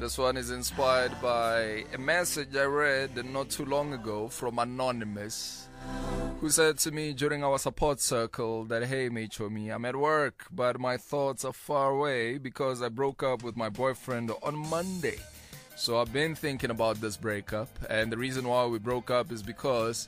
This one is inspired by a message I read not too long ago from Anonymous, who said to me during our support circle that, hey, Mechomi, I'm at work, but my thoughts are far away because I broke up with my boyfriend on Monday. So I've been thinking about this breakup, and the reason why we broke up is because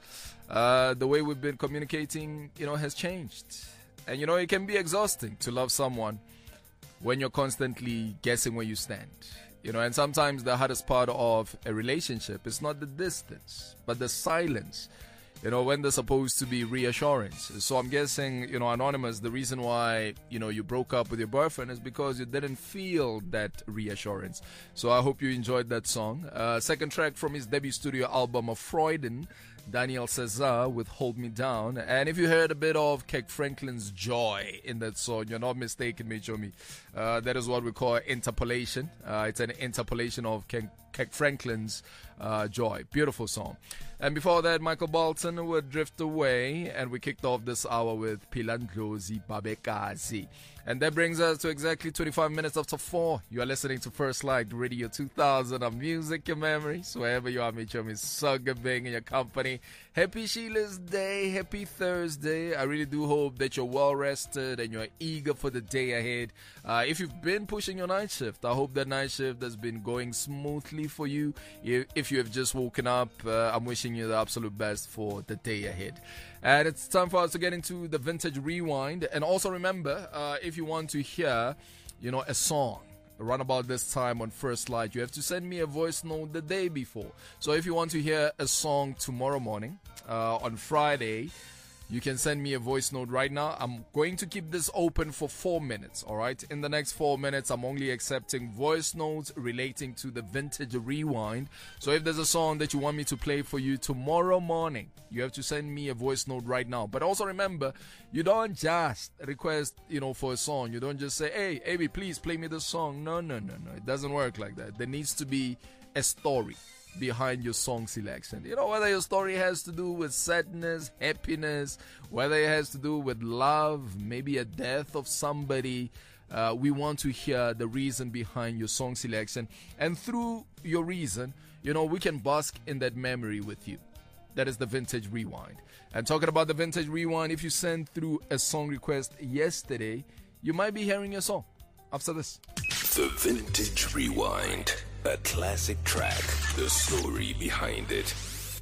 the way we've been communicating, has changed. And, it can be exhausting to love someone when you're constantly guessing where you stand. And sometimes the hardest part of a relationship is not the distance, but the silence, when there's supposed to be reassurance. So I'm guessing, Anonymous, the reason why, you broke up with your boyfriend is because you didn't feel that reassurance. So I hope you enjoyed that song. Second track from his debut studio album of Freuden, Daniel Cesar with Hold Me Down. And if you heard a bit of Kirk Franklin's joy in that song, you're not mistaken, Mechomi. That is what we call interpolation. It's an interpolation of Kirk Franklin's joy. Beautiful song. And before that, Michael Bolton would Drift Away, and we kicked off this hour with Pilandlozi Babekazi. And that brings us to exactly 25 minutes after 4. You are listening to First Light Radio 2000 of Music and Memories. Wherever you are, Mechomi, so good being in your company. Happy Sheila's Day. Happy Thursday. I really do hope that you're well rested and you're eager for the day ahead. If you've been pushing your night shift, I hope that night shift has been going smoothly for you. If you have just woken up, I'm wishing you the absolute best for the day ahead. And it's time for us to get into the Vintage Rewind. And also remember, if you want to hear, a song around about this time on First Light, you have to send me a voice note the day before. So if you want to hear a song tomorrow morning, on Friday, you can send me a voice note right now. I'm going to keep this open for 4 minutes, all right? In the next 4 minutes, I'm only accepting voice notes relating to the Vintage Rewind. So if there's a song that you want me to play for you tomorrow morning, you have to send me a voice note right now. But also remember, you don't just request, for a song. You don't just say, hey, Abby, please play me this song. No. It doesn't work like that. There needs to be a story behind your song selection. Whether your story has to do with sadness, happiness, whether it has to do with love, maybe a death of somebody, we want to hear the reason behind your song selection. And through your reason, we can bask in that memory with you. That is the Vintage Rewind. And talking about the Vintage Rewind, if you send through a song request yesterday, you might be hearing your song after this. The Vintage Rewind. A classic track, the story behind it.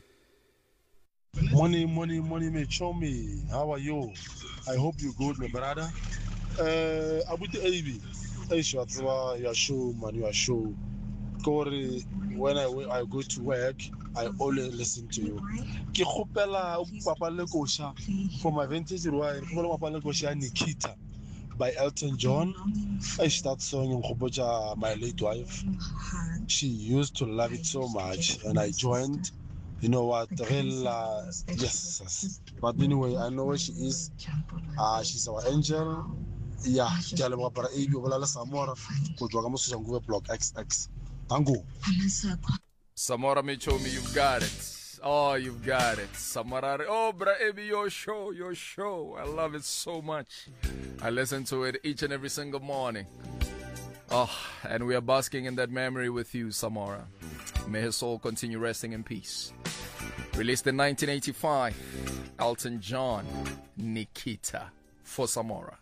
Money, Mechomi. How are you? I hope you're good, my brother. Abuti Abi. Your show, man, your show. Corey, when I go to work, I always listen to you. For my Vintage Rewind, Nikita by Elton John. I start song in Khoboja, my late wife. She used to love it so much, and I joined. You know what? Yes. But anyway, I know where she is. She's our angel. Yeah, Samora Block XX. Tango. Samora Mechomi, you've got it. Oh, you've got it. Samara. Oh, Bra Ebi, your show. I love it so much. I listen to it each and every single morning. Oh, and we are basking in that memory with you, Samara. May her soul continue resting in peace. Released in 1985, Elton John, Nikita, for Samara.